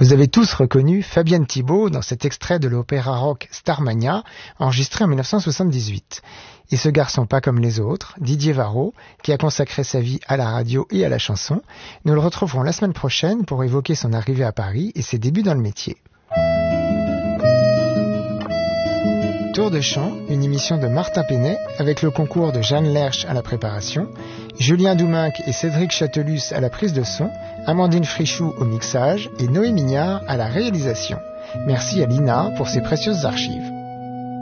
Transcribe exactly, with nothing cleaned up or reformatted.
Vous avez tous reconnu Fabienne Thibault dans cet extrait de l'opéra rock Starmania, enregistré en mille neuf cent soixante-dix-huit. Et ce garçon pas comme les autres, Didier Varro, qui a consacré sa vie à la radio et à la chanson, nous le retrouverons la semaine prochaine pour évoquer son arrivée à Paris et ses débuts dans le métier. Tour de chant, une émission de Martin Penet avec le concours de Jeanne Lerche à la préparation, Julien Douminc et Cédric Chatelus à la prise de son, Amandine Frichou au mixage et Noé Mignard à la réalisation. Merci à Lina pour ses précieuses archives.